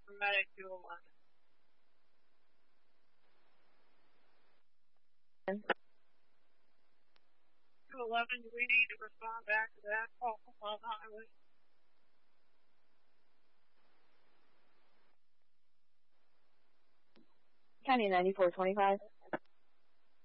for medic 211. 211, do we need to respond back to that call on highway? County 9425.